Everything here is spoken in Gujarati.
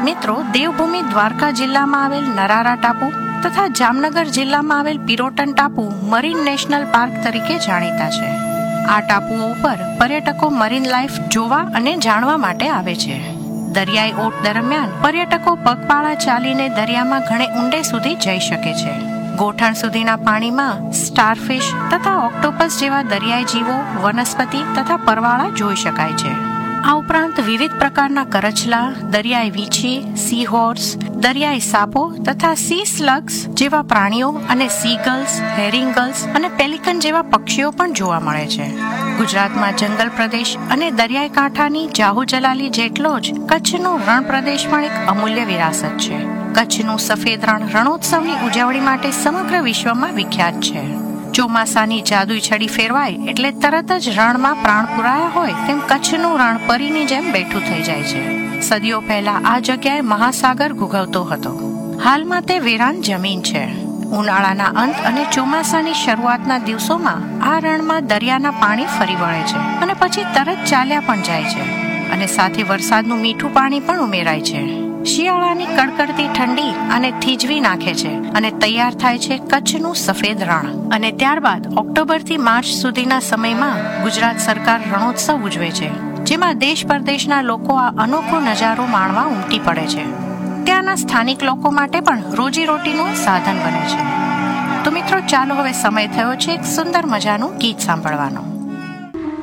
મિત્રો, દેવભૂમિ દ્વારકા જિલ્લામાં આવેલ નરારા ટાપુ તથા જામનગર જિલ્લામાં આવેલ પિરોટન ટાપુ મરીન નેશનલ પાર્ક તરીકે જાણીતા છે. આ ટાપુઓ ઉપર પર્યટકો મરીન લાઈફ જોવા અને જાણવા માટે આવે છે. દરિયાઈ ઓટ દરમિયાન પર્યટકો પગપાળા ચાલીને દરિયામાં ઘણે ઊંડે સુધી જઈ શકે છે. ગોઠણ સુધીના પાણીમાં સ્ટારફિશ તથા ઓક્ટોપસ જેવા દરિયાઈ જીવો, વનસ્પતિ તથા પરવાળા જોઈ શકાય છે. આ ઉપરાંત વિવિધ પ્રકારના કરચલા, દરિયાઈ વીંછી, સી હોર્સ, દરિયાઈ સાપો તથા સી સ્લગ્સ જેવા પ્રાણીઓ અને સીગલ્સ, હેરિંગલ્સ અને પેલિકન જેવા પક્ષીઓ પણ જોવા મળે છે. ગુજરાતમાં જંગલ પ્રદેશ અને દરિયાઈ કાંઠાની જાહુજલાલી જેટલો જ કચ્છનો રણ પ્રદેશ પણ એક અમૂલ્ય વિરાસત છે. કચ્છનું સફેદ રણ રણોત્સવની ઉજવણી માટે સમગ્ર વિશ્વમાં વિખ્યાત છે. ચોમાસાની જાદુઈ છડી ફેરવાય એટલે તરત જ રણમાં પ્રાણ પુરાયા હોય તેમ કચ્છનું રણ પરીની જેમ બેઠું થઈ જાય છે. સદીઓ પહેલા આ જગ્યાએ મહાસાગર ઘૂઘવતો હતો. હાલમાં તે વેરાન જમીન છે. ઉનાળાના અંત અને ચોમાસાની શરૂઆતના દિવસોમાં આ રણમાં દરિયાના પાણી ફરી વળે છે અને પછી તરત ચાલ્યા પણ જાય છે અને સાથે વરસાદનું મીઠું પાણી પણ ઉમેરાય છે. શિયાળાની કડકડતી ઠંડી અને થીજવી નાખે છે અને તૈયાર થાય છે કચ્છનું સફેદ રણ. અને ત્યારબાદ ઓક્ટોબરથી માર્ચ સુધીના સમયમાં ગુજરાત સરકાર રણોત્સવ ઉજવે છે, જેમાં દેશ પરદેશના લોકો આ અનોખો નજારો માણવા ઉમટી પડે છે. ત્યાંના સ્થાનિક લોકો માટે પણ રોજીરોટીનું સાધન બને છે. તો મિત્રો, ચાલો હવે સમય થયો છે એક સુંદર મજાનું ગીત સાંભળવાનો.